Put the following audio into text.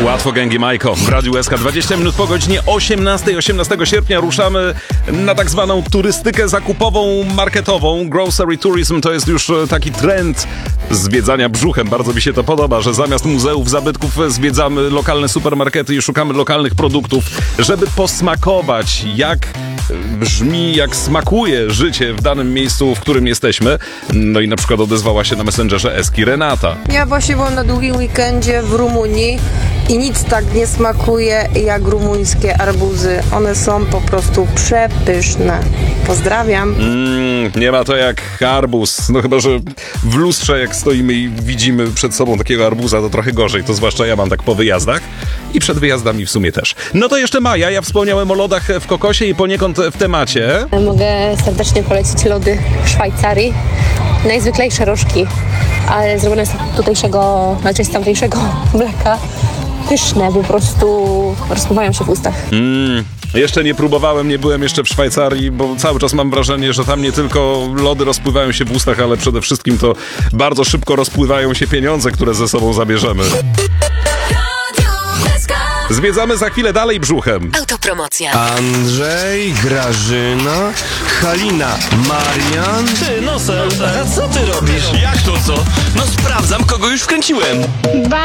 Łatwo, Gęgi Majko. W Radiu SK 20 minut po godzinie 18. 18 sierpnia ruszamy na tak zwaną turystykę zakupową, marketową. Grocery tourism to jest już taki trend zwiedzania brzuchem. Bardzo mi się to podoba, że zamiast muzeów, zabytków zwiedzamy lokalne supermarkety i szukamy lokalnych produktów, żeby posmakować, jak brzmi, jak smakuje życie w danym miejscu, w którym jesteśmy. No i na przykład odezwała się na Messengerze Eski Renata. Ja właśnie byłam na długim weekendzie w Rumunii i nic tak nie smakuje jak rumuńskie arbuzy. One są po prostu przepyszne. Pozdrawiam. Nie ma to jak arbuz. No chyba, że w lustrze jak stoimy i widzimy przed sobą takiego arbuza, to trochę gorzej. To zwłaszcza ja mam tak po wyjazdach i przed wyjazdami w sumie też. No to jeszcze Maja. Ja wspomniałem o lodach w kokosie i poniekąd w temacie. Mogę serdecznie polecić lody w Szwajcarii. Najzwyklejsze rożki, ale zrobione z tamtejszego mleka. Pyszne, po prostu rozpływają się w ustach. Jeszcze nie próbowałem, nie byłem jeszcze w Szwajcarii, bo cały czas mam wrażenie, że tam nie tylko lody rozpływają się w ustach, ale przede wszystkim to bardzo szybko rozpływają się pieniądze, które ze sobą zabierzemy. Zwiedzamy za chwilę dalej brzuchem. Autopromocja. Andrzej, Grażyna, Halina, Marian. Ty, Nosel, a co ty robisz? Jak to co? No sprawdzam, kogo już wkręciłem.